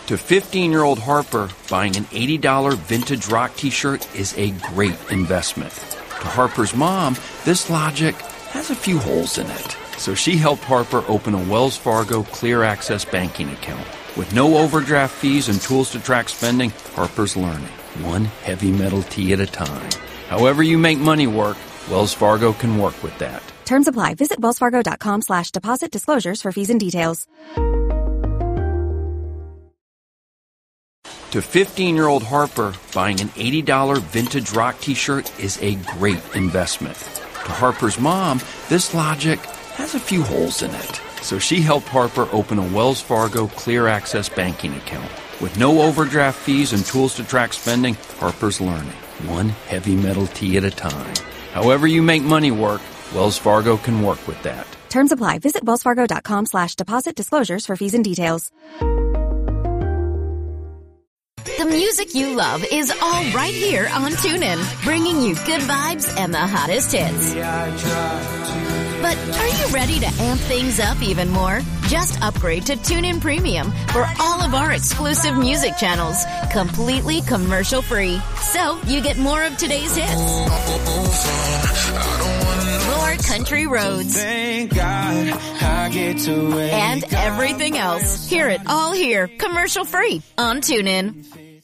To 15-year-old Harper, buying an $80 vintage rock t-shirt is a great investment. To Harper's mom, this logic has a few holes in it. So she helped Harper open a Wells Fargo Clear Access banking account. With no overdraft fees and tools to track spending, Harper's learning, one heavy metal tea at a time. However you make money work, Wells Fargo can work with that. Terms apply. Visit wellsfargo.com/deposit disclosures for fees and details. To 15-year-old Harper, buying an $80 vintage rock t-shirt is a great investment. To Harper's mom, this logic has a few holes in it. So she helped Harper open a Wells Fargo Clear Access banking account. With no overdraft fees and tools to track spending, Harper's learning, one heavy metal tea at a time. However you make money work, Wells Fargo can work with that. Terms apply. Visit wellsfargo.com/deposit disclosures for fees and details. The music you love is all right here on TuneIn, bringing you good vibes and the hottest hits. But are you ready to amp things up even more? Just upgrade to TuneIn Premium for all of our exclusive music channels, completely commercial-free. So you get more of today's hits, more country roads, and everything else. Hear it all here, commercial-free on TuneIn.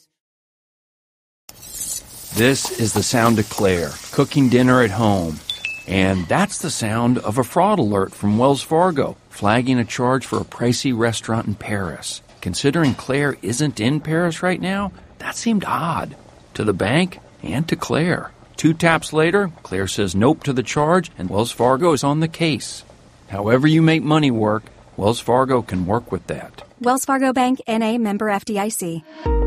This is the sound of Claire, cooking dinner at home. And that's the sound of a fraud alert from Wells Fargo, flagging a charge for a pricey restaurant in Paris. Considering Claire isn't in Paris right now, that seemed odd. To the bank and to Claire. 2 taps later, Claire says nope to the charge, and Wells Fargo is on the case. However you make money work, Wells Fargo can work with that. Wells Fargo Bank, N.A., member FDIC.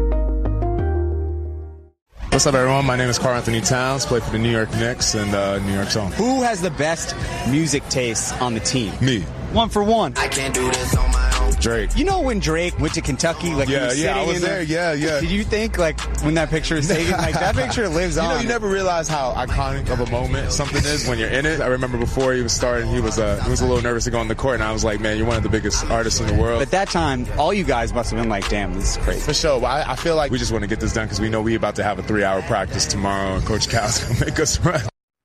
What's up, everyone? My name is Karl Anthony Towns, play for the New York Knicks and New York Zone. Who has the best music taste on the team? Me. 1 for 1. I can't do this on my own. Drake. You know when Drake went to Kentucky? Like, yeah, I was there. Yeah. Did you think, like, when that picture is taken, like, that picture lives on? You never realize how iconic of a moment something is when you're in it. I remember before he was starting, he was a little nervous to go on the court, and I was like, man, you're one of the biggest artists in the world. At that time, all you guys must have been like, damn, this is crazy. For sure. But I feel like we just want to get this done because we know we're about to have a 3-hour practice tomorrow, and Coach Cal's going to make us run.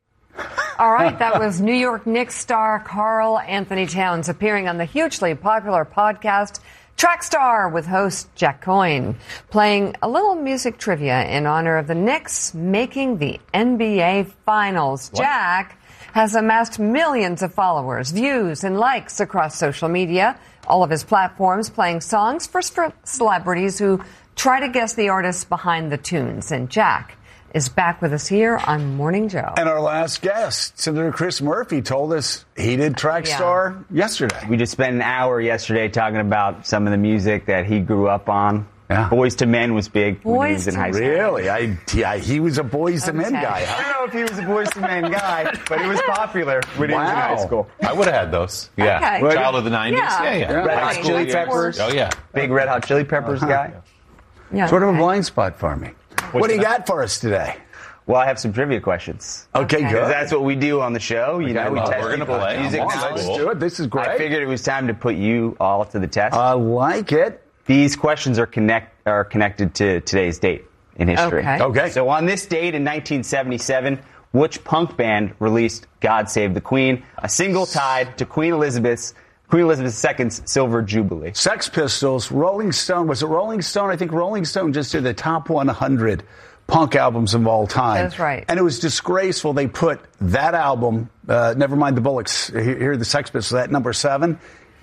All right, that was New York Knicks star Karl Anthony Towns appearing on the hugely popular podcast Trackstar with host Jack Coyne, playing a little music trivia in honor of the Knicks making the NBA Finals. What? Jack has amassed millions of followers, views, and likes across social media, all of his platforms playing songs for celebrities who try to guess the artists behind the tunes. And Jack is back with us here on Morning Joe. And our last guest, Senator Chris Murphy, told us he did Trackstar yesterday. We just spent an hour yesterday talking about some of the music that he grew up on. Yeah. Boys to Men was big when he was in high school. Really? He was a Boys to Men guy. I don't know if he was a Boys to Men guy, but he was popular when he was in high school. I would have had those. Yeah. Okay. Child of the 90s. Yeah. Red Hot Chili Peppers. Oh, yeah. Big Red Hot Chili Peppers guy. Yeah. Sort of a blind spot for me. What do you got for us today? Well, I have some trivia questions. Okay, good. That's what we do on the show. You know, we test we're going to play music. Let's do it. This is great. I figured it was time to put you all to the test. I like it. These questions are connected to today's date in history. Okay. So on this date in 1977, which punk band released God Save the Queen, a single tied to Queen Elizabeth II's Silver Jubilee? Sex Pistols, Rolling Stone. Was it Rolling Stone? I think Rolling Stone just did the top 100 punk albums of all time. That's right. And it was disgraceful. They put that album, never mind the Bullocks, here are the Sex Pistols, at number 7.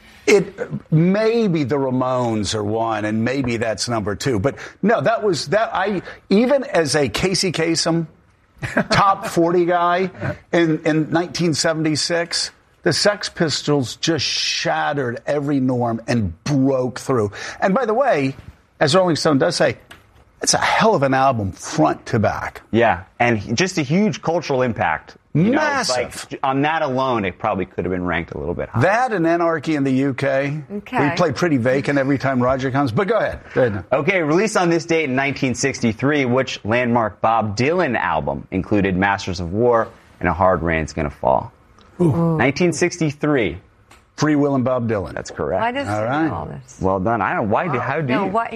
It maybe the Ramones are 1, and maybe that's number 2. But no, that was that. I even as a Casey Kasem top 40 guy in 1976. The Sex Pistols just shattered every norm and broke through. And by the way, as Rolling Stone does say, it's a hell of an album front to back. Yeah, and just a huge cultural impact. Massive. Like, on that alone, it probably could have been ranked a little bit higher. That and Anarchy in the UK. Okay. We play Pretty Vacant every time Roger comes. But go ahead. Okay, released on this date in 1963, which landmark Bob Dylan album included Masters of War and A Hard Rain's Gonna Fall? 1963. Free Will and Bob Dylan. That's correct. Why does all right. all this? Well done. I don't know. How do you?